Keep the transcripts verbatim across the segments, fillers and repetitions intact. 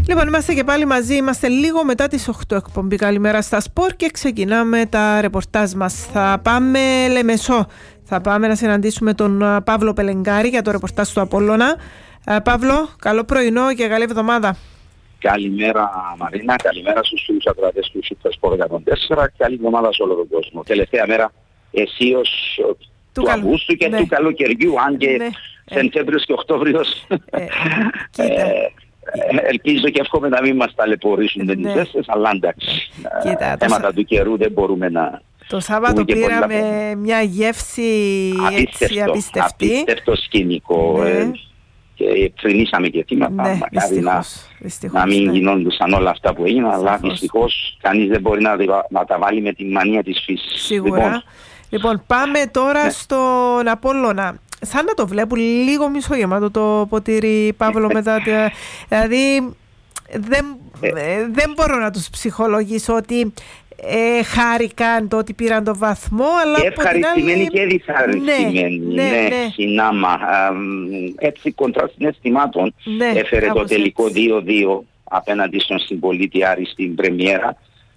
Λοιπόν, είμαστε και πάλι μαζί, είμαστε λίγο μετά τις οκτώ εκπομπή Καλημέρα στα Σπορ και ξεκινάμε τα ρεπορτάζ μας. Θα πάμε Λεμεσό, θα πάμε να συναντήσουμε τον Παύλο Πελεγκάρη για το ρεπορτάζ του Απόλλωνα. Παύλο, καλό πρωινό και καλή εβδομάδα. Καλημέρα Μαρίνα, καλημέρα στους φίλους ακροατές του Super Sport εκατόν τέσσερα, καλή εβδομάδα σε όλο τον κόσμο. Τελευταία μέρα αισίως του, του Αυγούστου και ναι. του καλοκαιριού, αν και ναι. Σεπτέμβριος και Οκτώβριος. Ε, ε, ελπίζω και εύχομαι να μην μας ταλαιπωρήσουν ναι. τις ζέστες, αλλά εντάξει, κοίτα, θέματα του καιρού δεν μπορούμε να... Το Σάββατο πήραμε πολλά... μια γεύση απίστευτο, έτσι απίστευτη. Απίστευτο σκηνικό. Ναι. Ε, και φρυνήσαμε και θύματα, ναι, μακάρι δυστυχώς, να, δυστυχώς, να μην ναι. γινόντουσαν όλα αυτά που έγιναν, αλλά δυστυχώς κανείς δεν μπορεί να, να τα βάλει με τη μανία της φύσης. Σίγουρα. Λοιπόν, λοιπόν πάμε τώρα ναι. στον Απόλλωνα. Σαν να το βλέπουν λίγο μισογεμάτο το ποτήρι, Παύλο, μετά. Δηλαδή δεν, ε. δεν μπορώ να τους ψυχολογήσω ότι ε, χάρηκαν το ότι πήραν το βαθμό, αλλά και ευχαριστημένοι άλλη... και δυσαρεστημένοι, ναι, ναι, ναι, ναι. συνάμα. Έτσι κοντρά συναισθημάτων ναι, έφερε το τελικό έτσι. δύο δύο απέναντι στον Συμπολίτη Άρη στην πρεμιέρα.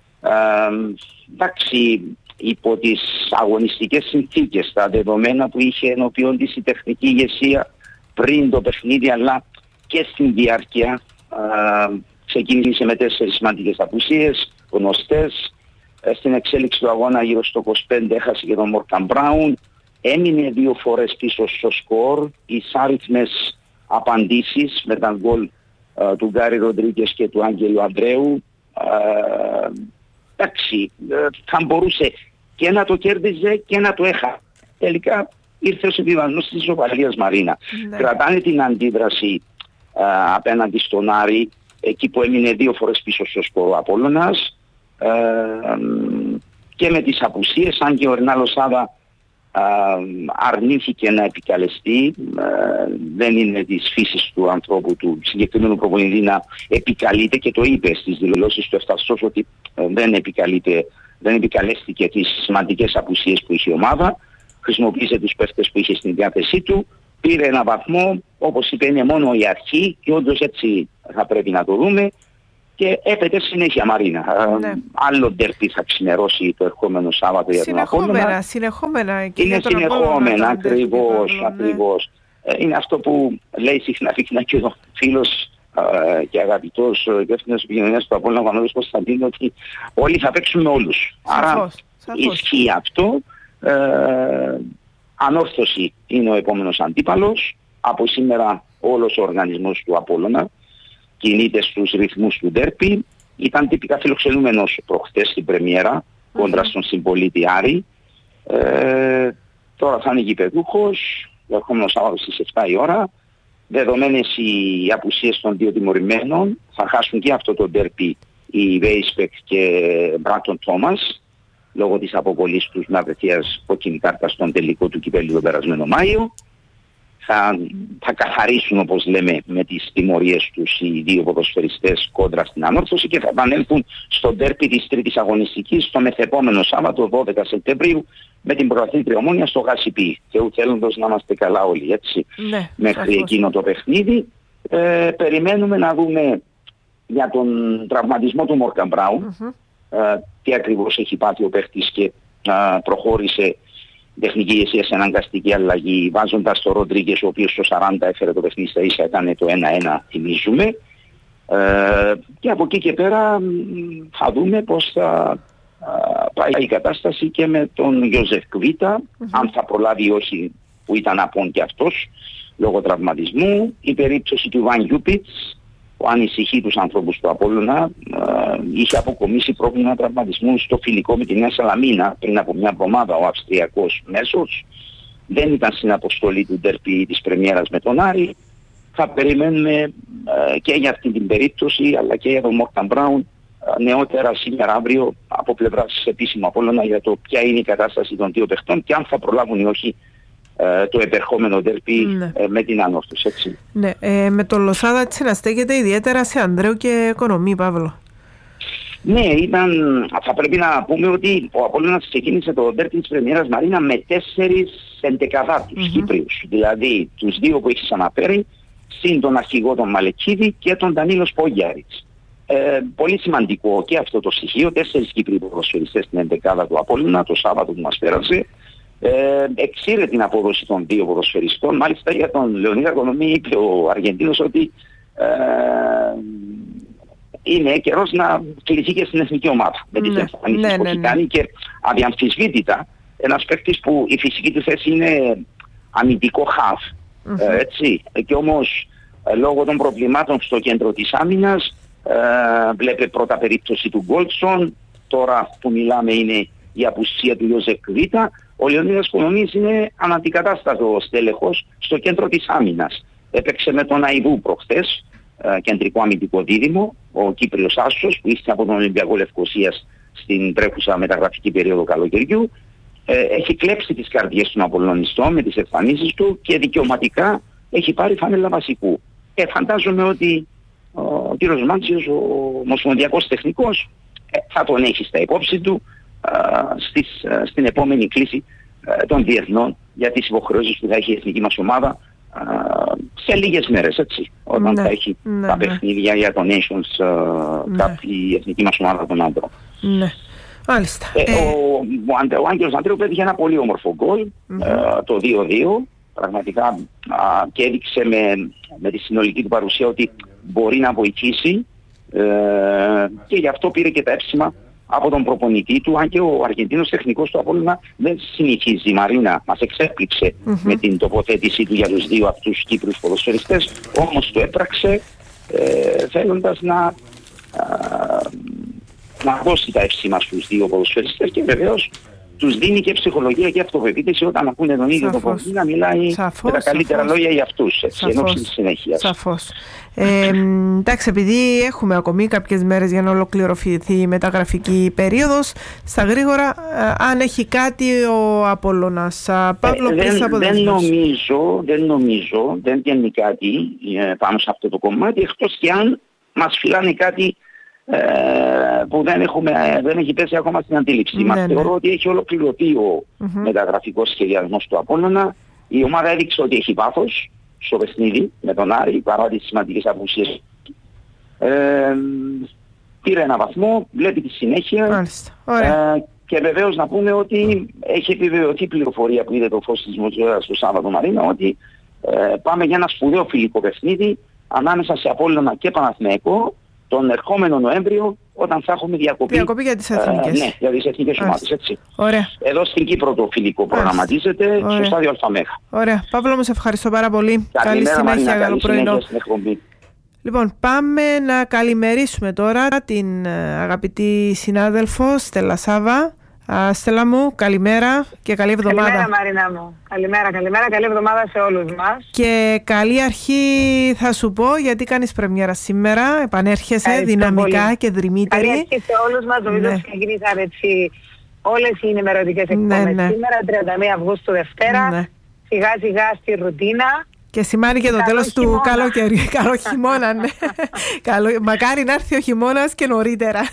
Εντάξει, υπό τις αγωνιστικές συνθήκες, τα δεδομένα που είχε ενώπιον της η τεχνική ηγεσία πριν το παιχνίδι, αλλά και στην διάρκεια, ξεκίνησε με τέσσερις σημαντικές απουσίες, γνωστές. Στην εξέλιξη του αγώνα γύρω στο είκοσι πέντε έχασε και τον Μόρκαν Μπράουν. Έμεινε δύο φορές πίσω στο σκορ. Οι άριθμες απαντήσεις με τα γκολ uh, του Γκάρι Ροντρίγκες και του Άγγελου Ανδρέου. Uh, εντάξει, uh, θα μπορούσε και να το κέρδιζε και να το έχα. Τελικά ήρθε ο συμβιβασμός της ισοπαλίας, Μαρίνα. Ναι. Κρατάνε την αντίδραση uh, απέναντι στον Άρη, εκεί που έμεινε δύο φορές πίσω στο σκορ ο Απόλλωνας. Ε, και με τις απουσίες, αν και ο Ρενάλο Σάβα ε, αρνήθηκε να επικαλεστεί, ε, δεν είναι της φύσης του ανθρώπου, του συγκεκριμένου προπονητή να επικαλείται, και το είπε στις δηλώσεις του ευταστός ότι ε, δεν επικαλείται, δεν επικαλέστηκε τις σημαντικές απουσίες που είχε η ομάδα, χρησιμοποίησε τους παίχτες που είχε στην διάθεσή του, πήρε ένα βαθμό, όπως είπε είναι μόνο η αρχή και όντως έτσι θα πρέπει να το δούμε. Και έπεται συνέχεια, Μαρίνα. Ναι. Άλλο ντερπι θα ξημερώσει το ερχόμενο Σάββατο για τον Απόλλωνα. Συνεχόμενα. Και είναι συνεχόμενα, ακριβώς, ακριβώς. Ναι. Είναι αυτό που λέει συχνά, συχνά και ο φίλος ε, και αγαπητός υπεύθυνος επικοινωνίας του Απόλλωνα, ο Βανώδης Κωνσταντίνου, ότι όλοι θα παίξουν με όλους. Σαφώς, άρα σαφώς. Ισχύει αυτό. Ε, ανόρθωση είναι ο επόμενος αντίπαλος. Από σήμερα όλος ο οργανισμός του Απόλλωνα κινείται στους ρυθμούς του ντέρπι. Ήταν τυπικά φιλοξενούμενος προχτές στην πρεμιέρα mm-hmm. κόντρα στον Συμπολίτη Άρη. Ε, τώρα θα είναι γηπεδούχος, ερχόμενο Σάββατο στις επτά η ώρα. Δεδομένες οι απουσίες των δύο τιμωρημένων, θα χάσουν και αυτό το ντέρπι οι Βέισπεκ και Μπράτον Τόμας, λόγω της αποβολής τους με απευθείας κόκκινη κάρτα στον τελικό του κυπέλλου τον περασμένο Μάιο. Θα, θα καθαρίσουν, όπως λέμε, με τις τιμωρίες τους οι δύο ποδοσφαιριστές κόντρα στην ανόρθωση και θα επανέλθουν στο ντέρπι της τρίτης αγωνιστικής το μεθεπόμενο Σάββατο δώδεκα Σεπτεμβρίου με την πρωταθλήτρια Ομόνοια στο Γασιπί. Θεού θέλοντος να είμαστε καλά όλοι, έτσι, ναι, μέχρι σαφώς. εκείνο το παιχνίδι. Ε, περιμένουμε να δούμε για τον τραυματισμό του Μόρκαν Μπράουν, mm-hmm. ε, τι ακριβώς έχει πάθει ο παίχτης και ε, προχώρησε τεχνική ηγεσία σε αναγκαστική αλλαγή, βάζοντας τον Ροντρίγκες, ο οποίος στο σαράντα έφερε το παιχνίδι στα ίσα, έκανε το ένα ένα, θυμίζουμε. Ε, και από εκεί και πέρα θα δούμε πώς θα α, πάει η κατάσταση και με τον Ιωζεφ Κβίτα, mm-hmm. αν θα προλάβει ή όχι, που ήταν απόν και αυτός λόγω τραυματισμού. Η περίπτωση του Βαν Γιούπιτς, που ανησυχεί τους ανθρώπους του Απόλλωνα, ε, είχε αποκομίσει πρόβλημα τραυματισμού στο φιλικό με τη Νέα Σαλαμίνα πριν από μια εβδομάδα. Ο Αυστριακός μέσος δεν ήταν στην αποστολή του ντέρπι της πρεμιέρας με τον Άρη. Θα περιμένουμε ε, και για αυτή την περίπτωση, αλλά και για τον Μόρκαν Μπράουν ε, νεότερα σήμερα αύριο από πλευράς επίσημου Απόλλωνα για το ποια είναι η κατάσταση των δύο παιχτών και αν θα προλάβουν ή όχι το επερχόμενο ντέρπι ναι. με την ανόρθωση, έτσι. Ναι, ε, με τον Λοσάδα έτσι να στέκεται ιδιαίτερα σε Ανδρέου και Οικονομή, Παύλο. Ναι, ήταν, θα πρέπει να πούμε ότι ο Απόλλωνας ξεκίνησε το ντέρπι της πρεμιέρας, Μαρίνα, με τέσσερις εντεκαδάτους mm-hmm. Κύπριους. Δηλαδή τους δύο που έχεις αναφέρει συν τον αρχηγό τον Μαλεκίδη και τον Ντανίλο Σπόγιαριτς. Ε, πολύ σημαντικό και αυτό το στοιχείο. Τέσσερις Κύπροι ποδοσφαιριστές στην εντεκάδα του Απόλλωνα το Σάββατο που μας πέρασε. Ε, εξήρε την απόδοση των δύο ποδοσφαιριστών. Μάλιστα για τον Λεωνίδα Κονομή είπε ο Αργεντίνος ότι ε, είναι καιρός να κληθεί και στην εθνική ομάδα με τις ναι, εμφανίσεις ναι, που ναι, έχει ναι. κάνει και αδιαμφισβήτητα ένας παίκτης που η φυσική του θέση είναι αμυντικό χαφ. Mm-hmm. Ε, έτσι. Και όμως ε, λόγω των προβλημάτων στο κέντρο της άμυνας ε, βλέπε πρώτα περίπτωση του Γκόλτσον, τώρα που μιλάμε είναι η απουσία του Ιωζεκ Βίτα. Ο Λεωνίδας Κονομής είναι αναντικατάστατο στέλεχος στο κέντρο της άμυνας. Έπαιξε με τον Αϊβού προχθές, ε, κεντρικό αμυντικό δίδυμο, ο Κύπριος Άσος που ήρθε από τον Ολυμπιακό Λευκωσίας στην τρέχουσα μεταγραφική περίοδο καλοκαιριού. Ε, έχει κλέψει τις καρδιές των Απολλωνιστών με τις εμφανίσεις του και δικαιωματικά έχει πάρει φανέλα βασικού. Ε, φαντάζομαι ότι ο κύριος Μάντσιος, ο ομοσπονδιακός τεχνικός, ε, θα τον έχει στα υπόψη του ε, στις, ε, στην επόμενη κλίση ε, των διεθνών για τις υποχρεώσεις που θα έχει η εθνική μας ομάδα ε, σε λίγες μέρες, έτσι, όταν ναι, θα έχει ναι, τα ναι. παιχνίδια για το Nations ε, ναι. Cup η εθνική μας ομάδα των άντρων. Ναι. Μάλιστα. Ε, Ε, ο, ο, Αντε, ο Άγγελος Αντρέου πέτυχε ένα πολύ όμορφο γκολ, mm-hmm. ε, το δύο δύο, πραγματικά α, και έδειξε με, με τη συνολική του παρουσία ότι μπορεί να βοηθήσει ε, και γι' αυτό πήρε και τα έψημα από τον προπονητή του, αν και ο Αργεντίνος τεχνικός του Απόλλωνα δεν συνηθίζει. Η Μαρίνα μας εξέπληξε mm-hmm. με την τοποθέτησή του για τους δύο αυτούς Κύπρους ποδοσφαιριστές, όμως το έπραξε ε, θέλοντας να... Α, να δώσει τα εύσημα στους δύο ποδοσφαιριστές και βεβαίως τους δίνει και ψυχολογία και αυτοπεποίθηση όταν ακούνε τον ίδιο τον ποδοσφαιριστή να μιλάει σαφώς, με τα καλύτερα σαφώς. λόγια για αυτούς, έτσι, ενόψει της συνέχειας. Σαφώς. Ε, εντάξει, επειδή έχουμε ακόμη κάποιες μέρες για να ολοκληρωθεί η μεταγραφική περίοδος, στα γρήγορα, αν έχει κάτι ο Απόλλωνας. Παύλο, ε, δεν, δεν νομίζω, δεν νομίζω, δεν βγαίνει κάτι ε, πάνω σε αυτό το κομμάτι, εκτός και αν μας φυλάνε κάτι Ε, που δεν, έχουμε, δεν έχει πέσει ακόμα στην αντίληψη ναι, μας. ναι. Θεωρώ ότι έχει ολοκληρωθεί ο mm-hmm. μεταγραφικός σχεδιασμός του Απόλλωνα. Η ομάδα έδειξε ότι έχει πάθος στο παιχνίδι με τον Άρη παρά τις σημαντικές απουσίες. Ε, πήρε ένα βαθμό, βλέπει τη συνέχεια ε, και βεβαίως να πούμε ότι έχει επιβεβαιωθεί πληροφορία που είδε το φως της Μοζόας στο Σάββατο Μαρίνα ότι ε, πάμε για ένα σπουδαίο φιλικό παιχνίδι ανάμεσα σε Απόλλωνα και Παναθηναϊκό τον ερχόμενο Νοέμβριο, όταν θα έχουμε διακοπή, διακοπή για τις εθνικές. Ε, ναι, για τις εθνικές ομάδες, έτσι. Ωραία. Εδώ στην Κύπρο το φιλικό προγραμματίζεται, Ωραία. στο στάδιο Αλφαμέχα. Ωραία. Παύλο, μου σε ευχαριστώ πάρα πολύ. Καλή συνέχεια, καλό πρωινό. Στην Λοιπόν, πάμε να καλημερίσουμε τώρα την αγαπητή συνάδελφο Στέλλα Σάβα. Α, Στέλλα μου, καλημέρα και καλή εβδομάδα. Καλημέρα Μαρίνα μου. Καλημέρα, καλημέρα, καλή εβδομάδα σε όλους μας. Και καλή αρχή θα σου πω, γιατί κάνεις πρεμιέρα σήμερα, επανέρχεσαι Ευχαριστώ δυναμικά πολύ. και δρυμύτερη. Καλή αρχή σε όλους μας, νομίζω ότι ξεκινήσαν έτσι όλες οι ενημερωτικές εκπομπές. Ναι, ναι. Σήμερα, τριάντα μία Αυγούστου Δευτέρα, ναι. σιγά σιγά στη ρουτίνα. Και σημαίνει και το Καλό τέλος χειμώνα. του καλοκαιριού. Καλό χειμώνα, ναι. Καλό... Μακάρι να έρθει ο χειμώνας και νωρίτερα.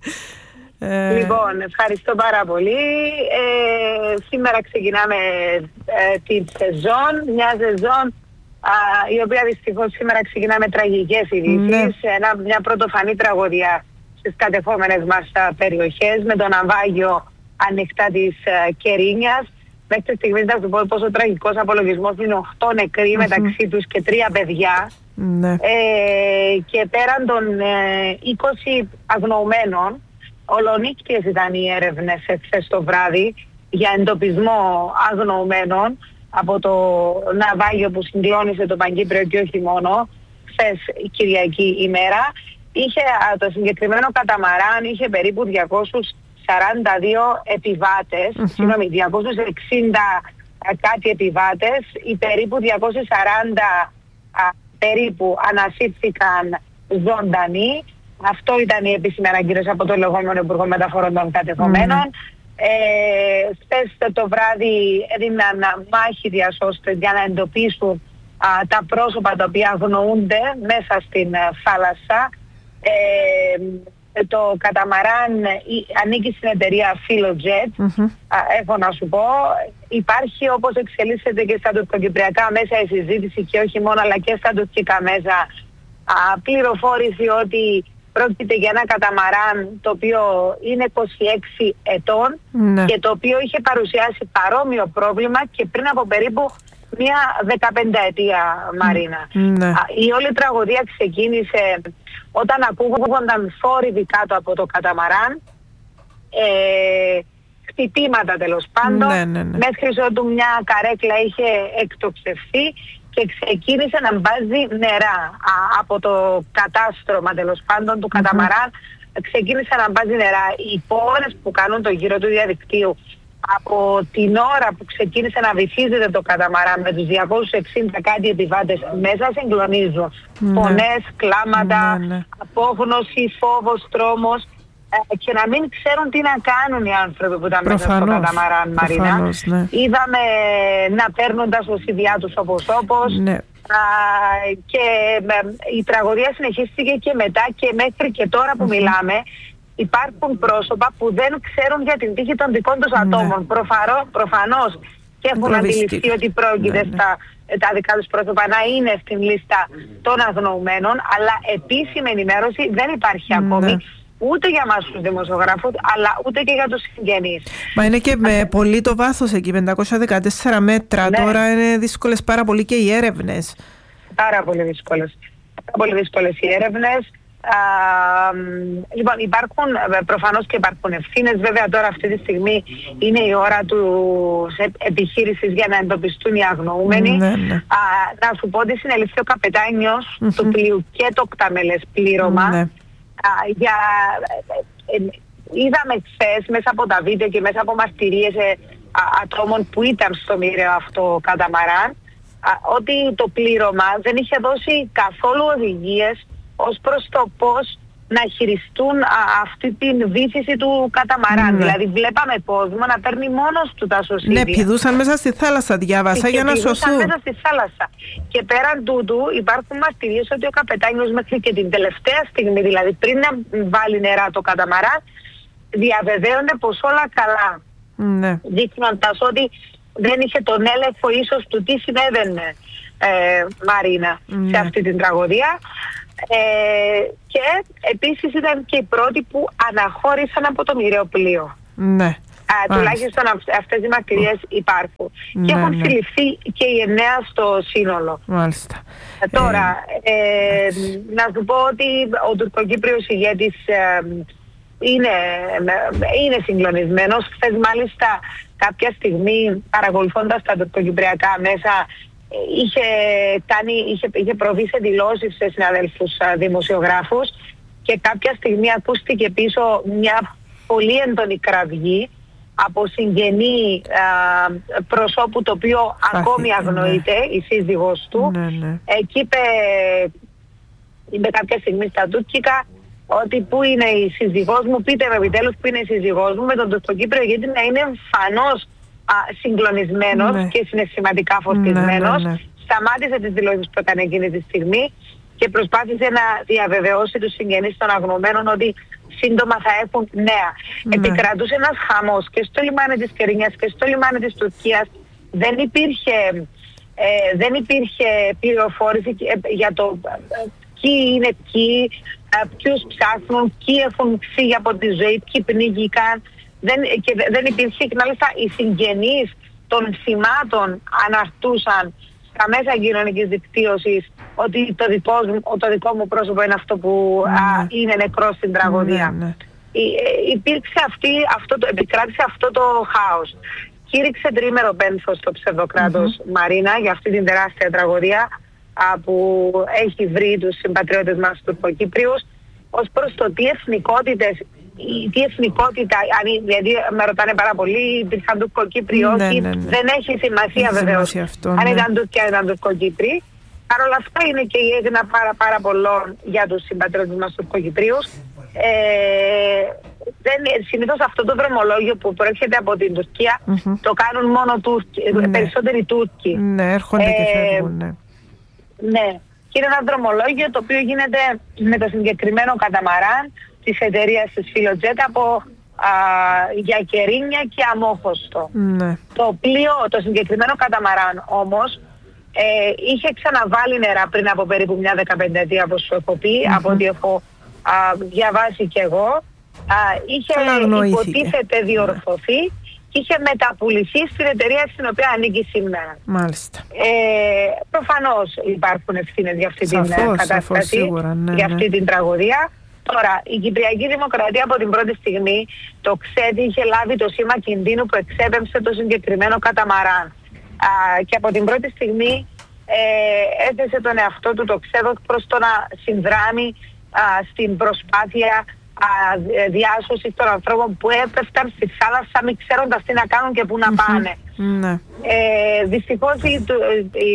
Λοιπόν, ευχαριστώ πάρα πολύ. Ε, σήμερα ξεκινάμε ε, την σεζόν, μια σεζόν α, η οποία δυστυχώς σήμερα ξεκινά με τραγικές ειδήσεις. Ναι. Ένα, μια πρωτοφανή τραγωδία στις κατεχόμενες μας α, περιοχές με τον ναυάγιο ανοιχτά της α, Κερίνιας. Μέχρι τη στιγμή θα σου πω πως ο τραγικός απολογισμός είναι οκτώ νεκροί mm-hmm. μεταξύ τους και τρία παιδιά. Ναι. Ε, και πέραν των ε, είκοσι αγνοωμένων, ολονύκτιες ήταν οι έρευνες εχθές το βράδυ για εντοπισμό αγνοωμένων από το ναυάγιο που συγκλώνησε το Παγκύπριο και όχι μόνο χθες Κυριακή ημέρα. Είχε, το συγκεκριμένο καταμαράν είχε περίπου διακόσιους σαράντα δύο επιβάτες, mm-hmm. συγγνώμη, διακόσιους εξήντα κάτι επιβάτες, οι περίπου διακόσιοι σαράντα α, περίπου ανασύρθηκαν ζωντανοί. Αυτό ήταν η επίσημη ανακοίνωση από το λεγόμενο Υπουργό Μεταφορών των Κατεχομένων. Mm. Ε, χθες το βράδυ έδιναν μάχη διασώστες για να εντοπίσουν α, τα πρόσωπα τα οποία αγνοούνται μέσα στην α, θάλασσα. Ε, το καταμαράν ανήκει στην εταιρεία Filojet. Mm-hmm. Έχω να σου πω, υπάρχει όπως εξελίσσεται και στα τουρκοκυπριακά μέσα η συζήτηση και όχι μόνο αλλά και στα τουρκικά μέσα πληροφόρηση ότι πρόκειται για ένα καταμαράν το οποίο είναι είκοσι έξι ετών ναι. και το οποίο είχε παρουσιάσει παρόμοιο πρόβλημα και πριν από περίπου μια δεκαπενταετία, Μαρίνα. Ναι. Η όλη τραγωδία ξεκίνησε όταν ακούγονταν θόρυβοι κάτω από το καταμαράν, ε, χτυπήματα τέλος πάντων, ναι, ναι, ναι. μέχρι ότου μια καρέκλα είχε εκτοξευθεί και ξεκίνησε να μπάζει νερά Α, από το κατάστρωμα τέλος πάντων του mm-hmm. καταμαράν, ξεκίνησε να μπάζει νερά. Οι πόρες που κάνουν το γύρο του διαδικτύου από την ώρα που ξεκίνησε να βυθίζεται το καταμαράν με τους διακόσιους εξήντα κάτι επιβάτες μέσα συγκλονίζουν. Ναι. Φωνές, κλάματα, ναι, ναι. απόγνωση, φόβος, τρόμος ε, και να μην ξέρουν τι να κάνουν οι άνθρωποι που ήταν προφανώς, μέσα στο καταμαράν, Μαρίνα. Προφανώς, ναι. Είδαμε να παίρνουν τα σωσίδια τους όπως όπως ναι. α, και ε, η τραγωδία συνεχίστηκε και μετά και μέχρι και τώρα που mm-hmm. μιλάμε. Υπάρχουν πρόσωπα που δεν ξέρουν για την τύχη των δικών τους ατόμων. Ναι. Προφαρό, προφανώς και έχουν αντιληφθεί ότι πρόκειται ναι, ναι. στα τα δικά τους πρόσωπα να είναι στην λίστα των αγνοωμένων, αλλά επίσημη ενημέρωση δεν υπάρχει ναι. ακόμη. Ούτε για μας τους δημοσιογράφους, αλλά ούτε και για τους συγγενείς. Μα είναι και με πολύ το βάθος εκεί, πεντακόσια δεκατέσσερα μέτρα. Ναι. Τώρα είναι δύσκολες πάρα πολύ και οι έρευνες. Πάρα πολύ δύσκολες. Πάρα πολύ δύσκολες οι έρευνες. Α, λοιπόν, υπάρχουν προφανώς και υπάρχουν ευθύνες. Βέβαια, τώρα αυτή τη στιγμή είναι η ώρα του επιχείρησης για να εντοπιστούν οι αγνοούμενοι. Ναι, ναι. Α, να σου πω ότι συνελήφθη ο καπετάνιος mm-hmm. του πλοίου και το οκταμελές πλήρωμα. Ναι. Α, για, ε, ε, είδαμε χθες μέσα από τα βίντεο και μέσα από μαρτυρίες ε, α, ατόμων που ήταν στο μοιραίο αυτό καταμαράν α, ότι το πλήρωμα δεν είχε δώσει καθόλου οδηγίες ως προς το πώς να χειριστούν α, αυτή την βύθιση του καταμαράν. Mm. Δηλαδή βλέπαμε κόσμο να παίρνει μόνος του τα σωσίδια. Ναι, πηδούσαν μέσα στη θάλασσα, διάβασα, για να σωθούν. μέσα στη θάλασσα. Και πέραν τούτου υπάρχουν μαρτυρίες ότι ο καπετάνιος μέχρι και την τελευταία στιγμή, δηλαδή πριν να βάλει νερά το καταμαράν, διαβεβαίωνε πως όλα καλά. Ναι. Δείχνοντας ότι δεν είχε τον έλεγχο ίσως του τι συνέβαινε, ε, Μαρίνα, ναι. σε αυτή την τραγωδία. Ε, και επίσης ήταν και οι πρώτοι που αναχώρησαν από το μοιραίο πλοίο. Ναι. Α, τουλάχιστον αυ, αυτές οι μαρτυρίες υπάρχουν. Ναι, και έχουν ναι. συλληφθεί και οι εννέα στο σύνολο. Μάλιστα. Ε, τώρα, ε, ε, να σου πω ότι ο τουρκοκύπριος ηγέτης ε, είναι, είναι συγκλονισμένος. Χθες μάλιστα κάποια στιγμή παρακολουθώντας τα τουρκοκυπριακά μέσα Είχε, κάνει, είχε, είχε προβεί σε δηλώσεις σε συναδέλφους δημοσιογράφους και κάποια στιγμή ακούστηκε πίσω μια πολύ έντονη κραυγή από συγγενή α, προσώπου το οποίο Άχι, ακόμη αγνοείται, ναι. η σύζυγός του. Ναι, ναι. Εκεί είπε, είπε κάποια στιγμή στα τουρκικά ότι πού είναι η σύζυγός μου, πείτε με επιτέλους πού είναι η σύζυγός μου, με τον Τουρκοκύπριο γιατί να είναι εμφανώς Α, συγκλονισμένος ναι. και συναισθηματικά φορτισμένος. Ναι, ναι, ναι. Σταμάτησε τις δηλώσεις που έκανε εκείνη τη στιγμή και προσπάθησε να διαβεβαιώσει τους συγγενείς των αγνοωμένων ότι σύντομα θα έχουν νέα. Ναι. Επικρατούσε ένας χαμός και στο λιμάνι της Κερίνιας και στο λιμάνι της Τουρκίας. Δεν υπήρχε, ε, δεν υπήρχε πληροφόρηση για το ε, ποιοι είναι ποιοι, ε, ποιους ψάχνουν, ποιοι έχουν φύγει από τη ζωή, ποιοι πνίγηκαν. Δεν, και δεν υπήρχε, και μάλιστα οι συγγενείς των θυμάτων αναρτούσαν στα μέσα κοινωνικής δικτύωσης ότι το δικό, το δικό μου πρόσωπο είναι αυτό που ναι. α, είναι νεκρό στην τραγωδία. Ναι, ναι. Υ, ε, υπήρξε αυτή, αυτό το, επικράτησε αυτό το χάος. Κήρυξε τρίμερο πένθος στο ψευδοκράτος mm-hmm. Μαρίνα για αυτή την τεράστια τραγωδία α, που έχει βρει τους συμπατριώτες μας Τουρκοκύπριους ως προς το τι εθνικότητες τι εθνικότητα, δηλαδή με ρωτάνε πάρα πολύ, υπήρχαν Τουρκοκύπροι ή όχι, ναι, ναι, ναι. δεν έχει σημασία βεβαίως αν ναι. ήταν Τουρκία ή ήταν Τουρκοκύπροι. Παρ' όλα αυτά είναι και η έγνα πάρα πάρα πολλών για τους συμπατριώτες μας Τουρκοκυπρίους. Ε, συνήθως αυτό το δρομολόγιο που προέρχεται από την Τουρκία mm-hmm. το κάνουν μόνο Τούρκοι, ναι. περισσότεροι Τούρκοι. Ναι, έρχονται ε, και φεύγουν, ναι. Ναι. Και είναι ένα δρομολόγιο το οποίο γίνεται με το συγκεκριμένο καταμαράν, της εταιρείας της Φιλοτζέτ από α, για Κερίνια και Αμόχωστο. Ναι. Το πλοίο, το συγκεκριμένο καταμαράν όμως, ε, είχε ξαναβάλει νερά πριν από περίπου μια δεκαπενταετία, όπως σου έχω πει, mm-hmm. από ό,τι έχω α, διαβάσει κι εγώ. Α, είχε υποτίθεται διορθωθεί και είχε μεταπουληθεί στην εταιρεία στην οποία ανήκει σήμερα. Μάλιστα. Ε, προφανώς υπάρχουν ευθύνες για αυτή σαφώς, την κατάσταση, σαφώς, σίγουρα, ναι, για αυτή ναι. την τραγωδία. Τώρα, η Κυπριακή Δημοκρατία από την πρώτη στιγμή το ξέρει, είχε λάβει το σήμα κινδύνου που εξέπεμψε το συγκεκριμένο καταμαράν. Α, και από την πρώτη στιγμή ε, έθεσε τον εαυτό του το ξέδος προς το να συνδράμει α, στην προσπάθεια α, διάσωσης των ανθρώπων που έπεφταν στη θάλασσα μη ξέροντας τι να κάνουν και πού να πάνε. Mm-hmm. Ε, δυστυχώς οι, οι,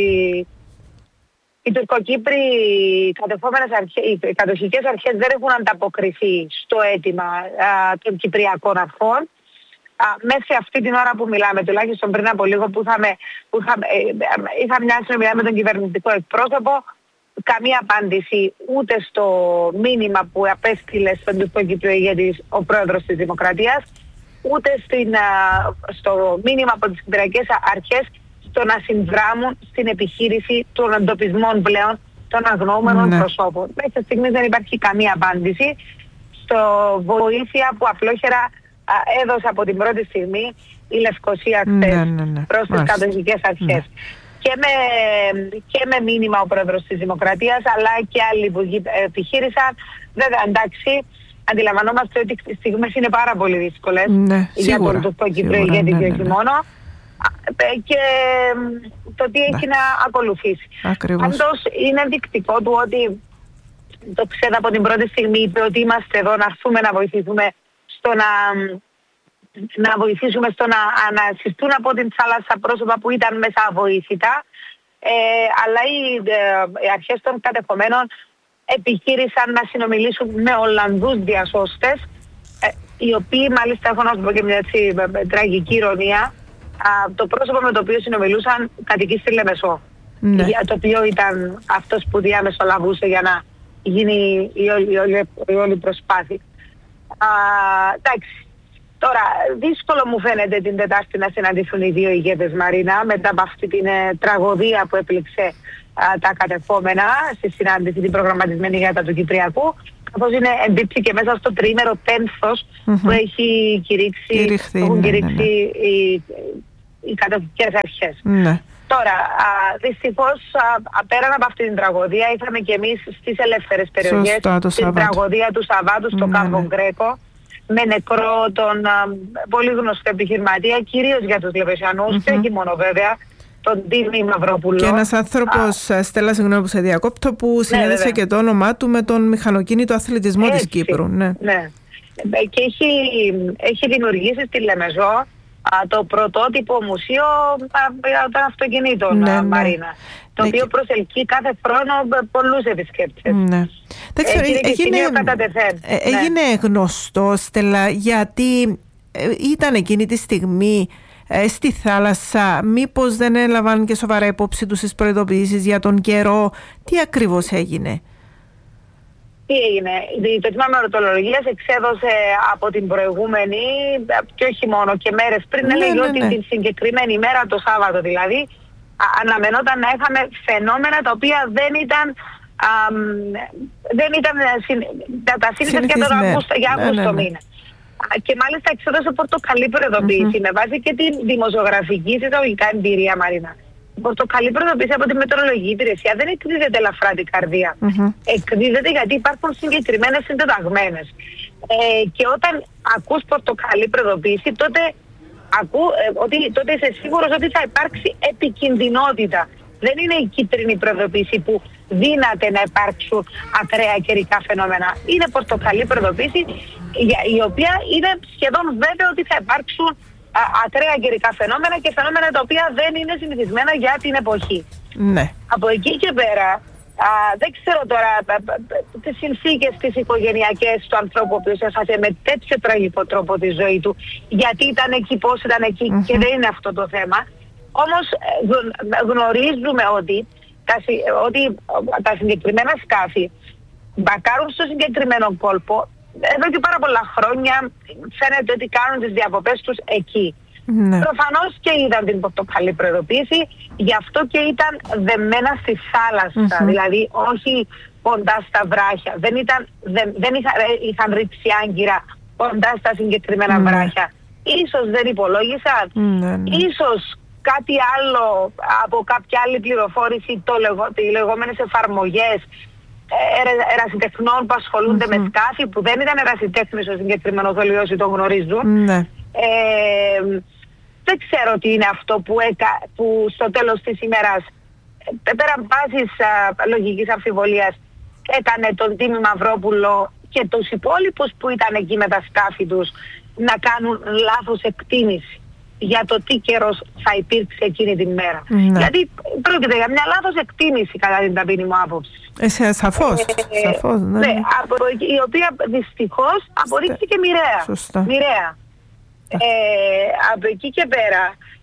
οι τουρκοκύπροι κατεχόμενες αρχές, οι κατοχικές αρχές δεν έχουν ανταποκριθεί στο αίτημα α, των κυπριακών αρχών. Μέχρι αυτή την ώρα που μιλάμε, τουλάχιστον πριν από λίγο που είχαμε, που είχαμε, ε, είχα μια συνομιλία με τον κυβερνητικό εκπρόσωπο, καμία απάντηση ούτε στο μήνυμα που απέστειλε στον τουρκοκύπριο ηγέτη ο πρόεδρος της Δημοκρατίας, ούτε στην, α, στο μήνυμα από τις κυπριακές αρχές στο να συνδράμουν στην επιχείρηση των εντοπισμών πλέον των αγνοούμενων ναι. προσώπων. Μέχρι στιγμής δεν υπάρχει καμία απάντηση στο βοήθεια που απλόχερα έδωσε από την πρώτη στιγμή η Λευκοσία χθες ναι, ναι, ναι. προς τις κατοχικές αρχές. Ναι. Και, με, και με μήνυμα ο πρόεδρος της Δημοκρατίας, αλλά και άλλοι που επιχείρησαν. Βέβαια, εντάξει, αντιλαμβανόμαστε ότι οι στιγμές είναι πάρα πολύ δύσκολες ναι, για τον τουρκοκύπριο ηγέτη και όχι μόνο. Και το τι έχει ναι. να ακολουθήσει. Πάντως είναι ενδεικτικό του ότι το ξέρω από την πρώτη στιγμή είπε ότι είμαστε εδώ να έρθουμε να βοηθήσουμε στο να, να βοηθήσουμε στο να ανασυστούν από την θάλασσα πρόσωπα που ήταν μέσα αβοήθητα, ε, αλλά οι, ε, οι αρχές των κατεχομένων επιχείρησαν να συνομιλήσουν με Ολλανδούς διασώστες, ε, οι οποίοι μάλιστα έχω να σου πω και μια έτσι, ε, τραγική ηρωνία, α, το πρόσωπο με το οποίο συνομιλούσαν κατοικεί στη Λεμεσό, ναι. για το οποίο ήταν αυτός που διαμεσολαβούσε για να γίνει η όλη, η όλη, η όλη προσπάθεια. Α, εντάξει, τώρα δύσκολο μου φαίνεται την Τετάρτη να συναντηθούν οι δύο ηγέτες, Μαρίνα, μετά από αυτή την ε, τραγωδία που έπληξε α, τα κατεχόμενα στη συνάντηση την προγραμματισμένη για τα του Κυπριακού, καθώς είναι εμπίπτει και μέσα στο τριήμερο πένθος mm-hmm. που έχει κηρύξει, Κηρυχθεί, έχουν κηρύξει ναι, ναι. οι, οι κατοχικές αρχές. Ναι. Τώρα, α, δυστυχώς, α, πέραν από αυτή την τραγωδία, είχαμε και εμείς στις ελεύθερες περιοχές Σωστά, την τραγωδία του Σαββάτου στο ναι, Κάμπο ναι. Γκρέκο, με νεκρό τον α, πολύ γνωστό επιχειρηματία, κυρίως για τους Λεπεσιανούς, mm-hmm. και όχι μόνο βέβαια, τον Τίμη Μαυρόπουλο. Και ένας άνθρωπος, α, Στέλλα, συγγνώμη που σε διακόπτω, που συνέδεσε ναι, και το όνομά του με τον μηχανοκίνητο αθλητισμό Έτσι, της Κύπρου. Ναι. ναι. Και έχει, έχει δημιουργήσει στη Λεμεζό το πρωτότυπο μουσείο των αυτοκινήτων, ναι, Μαρίνα, ναι. το οποίο προσελκύει κάθε χρόνο πολλούς επισκέπτες. Ναι. Δεν ξέρω, έγινε, ε, έγινε ναι. γνωστό, Στέλλα, γιατί ήταν εκείνη τη στιγμή ε, στη θάλασσα, μήπως δεν έλαβαν και σοβαρά υπόψη τους τις προειδοποιήσεις για τον καιρό, τι ακριβώς έγινε? Τι έγινε, το τμήμα μερωτολογίας εξέδωσε από την προηγούμενη και όχι μόνο και μέρες πριν, ναι, έλεγε ναι, ότι ναι. την συγκεκριμένη μέρα, το Σάββατο δηλαδή, αναμενόταν να είχαμε φαινόμενα τα οποία δεν ήταν α, δεν ήταν τα σύνηθες για τον Αύγουστο, για Αύγουστο ναι, ναι, ναι. μήνα. Και μάλιστα εξέδωσε πορτοκαλί προειδοποίηση mm-hmm. με βάση και την δημοσιογραφική συνταγωγικά εμπειρία, Μαρίνα. Πορτοκαλί προειδοποίηση από τη μετεωρολογική υπηρεσία δεν εκδίδεται ελαφρά την καρδία. Mm-hmm. Εκδίδεται γιατί υπάρχουν συγκεκριμένες συντεταγμένες. Ε, και όταν ακούς πορτοκαλί προειδοποίηση, τότε, ακού, ε, ότι, τότε είσαι σίγουρος ότι θα υπάρξει επικινδυνότητα. Δεν είναι η κίτρινη προειδοποίηση που δύναται να υπάρξουν ακραία καιρικά φαινόμενα. Είναι πορτοκαλί προειδοποίηση, η οποία είναι σχεδόν βέβαιο ότι θα υπάρξουν α, ακραία καιρικά φαινόμενα και φαινόμενα τα οποία δεν είναι συνηθισμένα για την εποχή. Ναι. Από εκεί και πέρα, α, δεν ξέρω τώρα τις συνθήκες τις οικογενειακές του ανθρώπου ο οποίος έφασε με τέτοιο τραγικό τρόπο τη ζωή του, γιατί ήταν εκεί, πώς ήταν εκεί, mm-hmm. και δεν είναι αυτό το θέμα. Όμως γνωρίζουμε ότι τα, ότι τα συγκεκριμένα σκάφη μπακάρουν στο συγκεκριμένο κόλπο εδώ και πάρα πολλά χρόνια φαίνεται ότι κάνουν τις διακοπές τους εκεί. Ναι. Προφανώς και είδαν την πορτοκαλί προειδοποίηση, γι' αυτό και ήταν δεμένα στη θάλασσα, Mm-hmm. δηλαδή όχι κοντά στα βράχια. Δεν, ήταν, δεν, δεν είχα, είχαν ρίξει άγκυρα κοντά στα συγκεκριμένα Ναι. βράχια. Ίσως δεν υπολόγισαν, Ναι, ναι. ίσως κάτι άλλο από κάποια άλλη πληροφόρηση, το λεγό, οι λεγόμενες εφαρμογές ε, ερασιτεχνών που ασχολούνται Mm-hmm. με σκάφη, που δεν ήταν ερασιτέχνες ο συγκεκριμένος όλοι όσοι τον γνωρίζουν. Ναι. Ε, δεν ξέρω τι είναι αυτό που, έκα, που στο τέλος της ημέρας, ε, πέραν πάσης α, λογικής αμφιβολίας, έκανε τον Τίμη Μαυρόπουλο και τους υπόλοιπους που ήταν εκεί με τα σκάφη τους να κάνουν λάθος εκτίμηση για το τι καιρός θα υπήρξε εκείνη την μέρα. Ναι. Γιατί πρόκειται για μια λάθος εκτίμηση κατά την ταπεινή μου άποψη. Ε, σαφώς, Ε, σαφώς, ναι. ναι, από, η οποία δυστυχώς απορρίφθηκε μοιραία. Σωστά. μοιραία. Ε, από εκεί και πέρα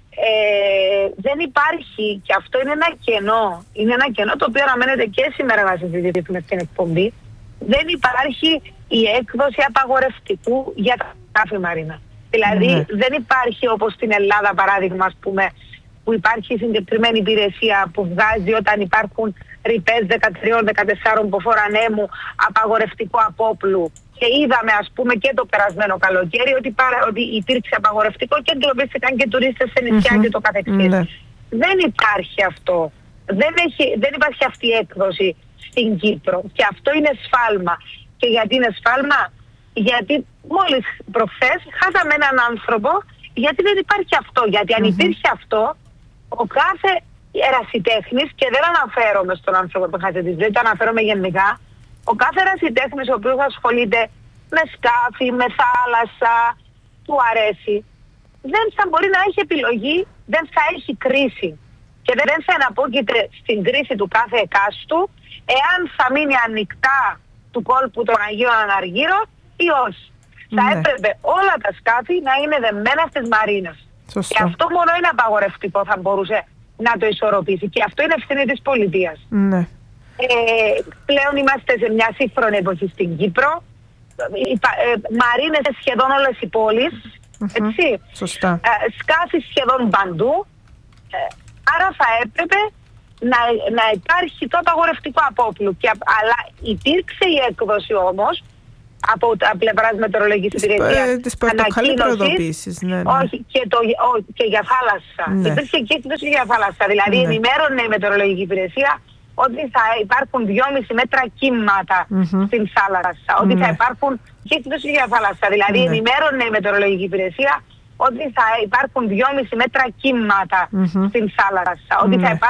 ε, δεν υπάρχει, και αυτό είναι ένα κενό, είναι ένα κενό το οποίο αναμένεται και σήμερα να συζητήσουμε στην εκπομπή, δεν υπάρχει η έκδοση απαγορευτικού για τα σκάφη, Μαρίνα. Δηλαδή Ναι. δεν υπάρχει όπως στην Ελλάδα, παράδειγμα, ας πούμε, που υπάρχει συγκεκριμένη υπηρεσία που βγάζει όταν υπάρχουν ρηπές δεκατρία δεκατέσσερα ποφόρα ανέμου απαγορευτικό απόπλου. Και είδαμε, ας πούμε, και το περασμένο καλοκαίρι ότι, παρα, ότι υπήρξε απαγορευτικό και εγκλωβίστηκαν και τουρίστες σε νησιά Mm-hmm. και το καθεξής. Ναι. Δεν υπάρχει αυτό. Δεν, έχει, δεν υπάρχει αυτή η έκδοση στην Κύπρο. Και αυτό είναι σφάλμα. Και γιατί είναι σφάλμα? Γιατί μόλις προχθές χάσαμε έναν άνθρωπο, γιατί δεν υπάρχει αυτό. Γιατί αν Mm-hmm. υπήρχε αυτό, ο κάθε ερασιτέχνης, και δεν αναφέρομαι στον άνθρωπο που χάσε τη ζωή, το αναφέρομαι γενικά, ο κάθε ερασιτέχνης ο οποίος ασχολείται με σκάφη, με θάλασσα, του αρέσει, δεν θα μπορεί να έχει επιλογή, δεν θα έχει κρίση. Και δεν θα εναπόκειται στην κρίση του κάθε εκάστου εάν θα μείνει ανοιχτά του κόλπου των Αγίων Αναργύρων ή όχι. Ναι. Θα έπρεπε όλα τα σκάφη να είναι δεμένα στις μαρίνες. Σωστά. Και αυτό μόνο είναι απαγορευτικό, θα μπορούσε να το ισορροπήσει. Και αυτό είναι ευθύνη της πολιτείας. Ναι. Ε, πλέον είμαστε σε μια σύγχρονη εποχή στην Κύπρο. Ε, ε, μαρίνες σε σχεδόν όλες οι πόλεις. Mm-hmm. Έτσι. Σωστά. Ε, σκάφη σχεδόν παντού. Ε, άρα θα έπρεπε να, να υπάρχει το απαγορευτικό απόπλου. Και, αλλά υπήρξε η έκδοση όμως από τα πλευράς μετεωρολογικής υπηρεσίας. Ε, τις πορτοκαλί προειδοποίησεις, ναι, ναι. Όχι, και, το, ό, και για θάλασσα. Ναι. Υπήρχε και έκδοση για θάλασσα. Δηλαδή Ναι. ενημέρωνε η μετεωρολογική υπηρεσία ότι θα υπάρχουν δυόμιση μέτρα κύματα Mm-hmm. στην θάλασσα. Ότι Ναι. θα υπάρχουν και έκδοση για θάλασσα. Δηλαδή Ναι. ενημέρωνε η μετεωρολογική υπηρεσία ότι θα υπάρχουν δυόμιση μέτρα κύματα Mm-hmm. στην θάλασσα. Ότι Ναι. θα υπάρχουν